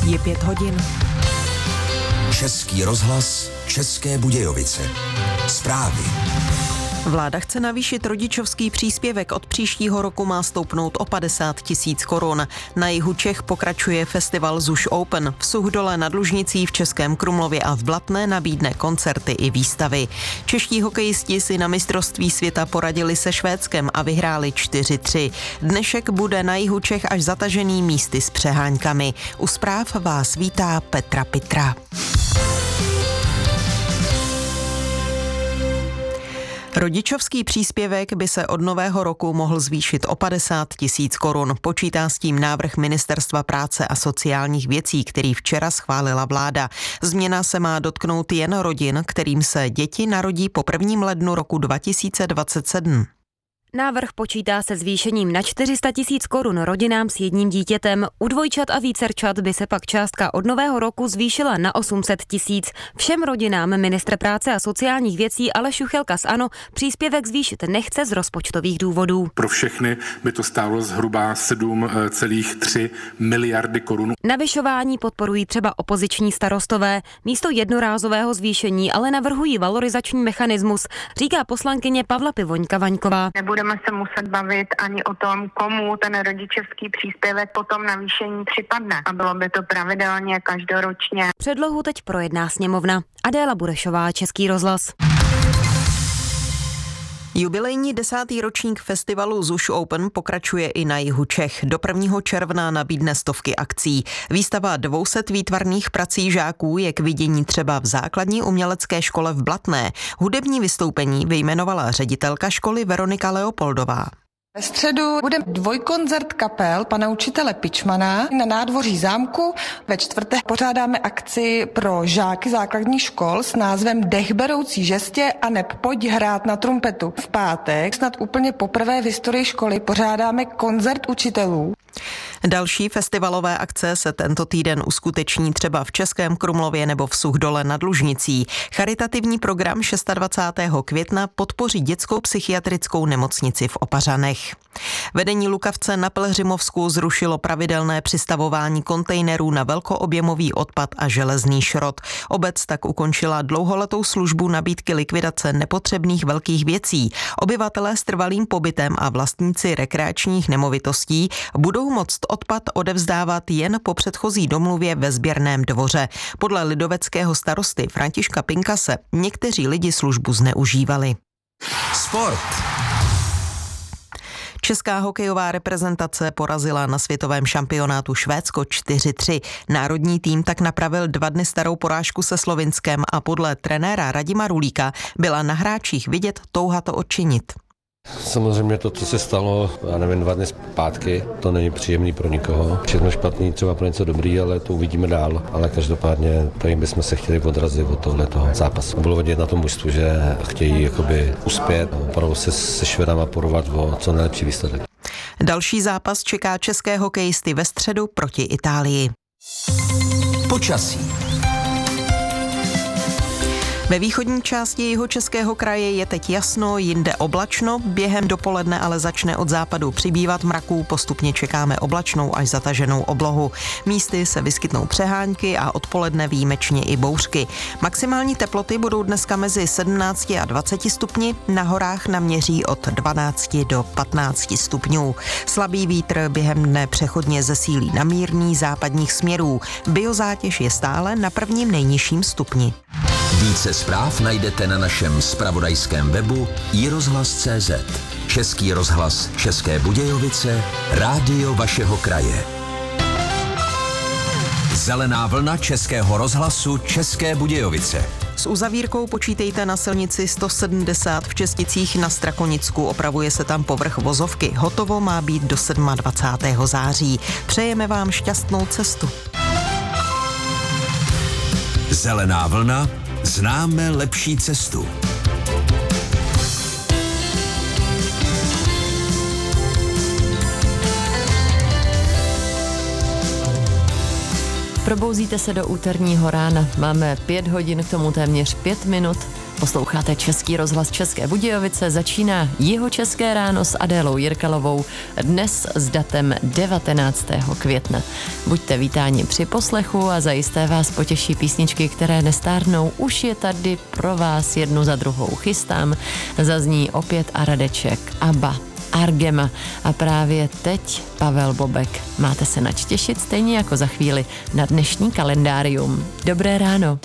Je 5 hodin. Český rozhlas, České Budějovice. Zprávy. Vláda chce navýšit rodičovský příspěvek. Od příštího roku má stoupnout o 50 000 korun. Na jihu Čech pokračuje festival ZUŠ Open. V Suchdole nad Lužnicí, v Českém Krumlově a v Blatné nabídne koncerty i výstavy. Čeští hokejisti si na mistrovství světa poradili se Švédskem a vyhráli 4-3. Dnešek bude na jihu Čech až zatažený místy s přeháňkami. U zpráv vás vítá Petra Pitra. Rodičovský příspěvek by se od nového roku mohl zvýšit o 50 000 korun. Počítá s tím návrh Ministerstva práce a sociálních věcí, který včera schválila vláda. Změna se má dotknout jen rodin, kterým se děti narodí po 1. lednu roku 2027. Návrh počítá se zvýšením na 400 000 korun rodinám s jedním dítětem. U dvojčat a vícerčat by se pak částka od nového roku zvýšila na 800 000. Všem rodinám ministr práce a sociálních věcí Aleš Juchelka z ANO příspěvek zvýšit nechce z rozpočtových důvodů. Pro všechny by to stálo zhruba 7,3 miliardy korun. Navyšování podporují třeba opoziční starostové. Místo jednorázového zvýšení ale navrhují valorizační mechanismus, říká poslankyně Pavla Pivoňka-Vaňková. Nebudeme se muset bavit ani o tom, komu ten rodičovský příspěvek po tom navýšení připadne. A bylo by to pravidelně každoročně. Předlohu teď projedná sněmovna. Adéla Burešová, Český rozhlas. Jubilejní 10. ročník festivalu ZUŠ Open pokračuje i na jihu Čech. Do 1. června nabídne stovky akcí. Výstava 200 výtvarných prací žáků je k vidění třeba v základní umělecké škole v Blatné. Hudební vystoupení vyjmenovala ředitelka školy Veronika Leopoldová. Ve středu bude dvojkoncert kapel pana učitele Pičmana na nádvoří zámku. Ve čtvrtek pořádáme akci pro žáky základních škol s názvem Dech beroucí žestě a neb pojď hrát na trumpetu. V pátek, snad úplně poprvé v historii školy, pořádáme koncert učitelů. Další festivalové akce se tento týden uskuteční třeba v Českém Krumlově nebo v Suchdole nad Lužnicí. Charitativní program 26. května podpoří dětskou psychiatrickou nemocnici v Opařanech. Vedení Lukavce na Pelhřimovsku zrušilo pravidelné přistavování kontejnerů na velkoobjemový odpad a železný šrot. Obec tak ukončila dlouholetou službu nabídky likvidace nepotřebných velkých věcí. Obyvatelé s trvalým pobytem a vlastníci rekreačních nemovitostí budou moct odpad odevzdávat jen po předchozí domluvě ve sběrném dvoře. Podle lidoveckého starosty Františka Pinkase někteří lidi službu zneužívali. Sport. Česká hokejová reprezentace porazila na světovém šampionátu Švédsko 4-3. Národní tým tak napravil 2 dny starou porážku se Slovinskem a podle trenéra Radima Rulíka byla na hráčích vidět touha to odčinit. Samozřejmě to, co se stalo, 2 dny zpátky, to není příjemný pro nikoho. Všechno špatný, třeba pro něco dobrý, ale to uvidíme dál. Ale každopádně tady bychom se chtěli odrazit od tohletoho zápasu. Bylo vidět na tom mužstvu, že chtějí jakoby uspět, opravdu se Švédama porovat o co nejlepší výsledek. Další zápas čeká české hokejisty ve středu proti Itálii. Počasí. Ve východní části jihočeského kraje je teď jasno, jinde oblačno, během dopoledne ale začne od západu přibývat mraků, postupně čekáme oblačnou až zataženou oblohu. Místy se vyskytnou přehánky a odpoledne výjimečně i bouřky. Maximální teploty budou dneska mezi 17 a 20 stupni, na horách naměří od 12 do 15 stupňů. Slabý vítr během dne přechodně zesílí na mírný západních směrů. Biozátěž je stále na prvním nejnižším stupni. Více zpráv najdete na našem zpravodajském webu iRozhlas.cz. Český rozhlas České Budějovice, rádio vašeho kraje. Zelená vlna Českého rozhlasu České Budějovice. S uzavírkou počítejte na silnici 170 v Česticích na Strakonicku. Opravuje se tam povrch vozovky. Hotovo má být do 27. září. Přejeme vám šťastnou cestu. Zelená vlna. Známe lepší cestu. Probouzíte se do úterního rána. Máme 5 hodin, k tomu téměř 5 minut. Posloucháte Český rozhlas České Budějovice, začíná Jihočeské ráno s Adélou Jirkalovou, dnes s datem 19. května. Buďte vítáni při poslechu a zajisté vás potěší písničky, které nestárnou. Už je tady pro vás jednu za druhou chystám. Zazní opět Aradeček, ABBA, Argema a právě teď Pavel Bobek. Máte se nač těšit stejně jako za chvíli na dnešní kalendárium. Dobré ráno.